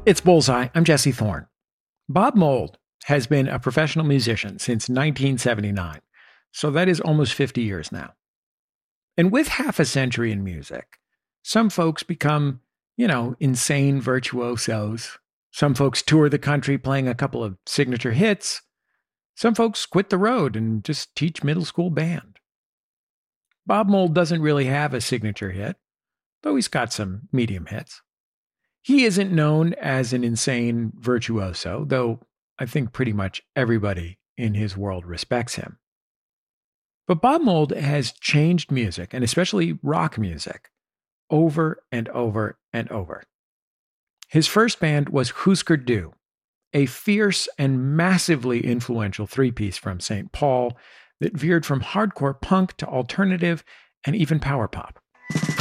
It's Bullseye. I'm Jesse Thorne. Bob Mould has been a professional musician since 1979, so that is almost 50 years now. And with half a century in music, some folks become, insane virtuosos. Some folks tour the country playing a couple of signature hits. Some folks quit the road and just teach middle school band. Bob Mould doesn't really have a signature hit, though he's got some medium hits. He isn't known as an insane virtuoso, though I think pretty much everybody in his world respects him. But Bob Mould has changed music, and especially rock music, over and over and over. His first band was Husker Du, a fierce and massively influential three-piece from St. Paul that veered from hardcore punk to alternative and even power pop.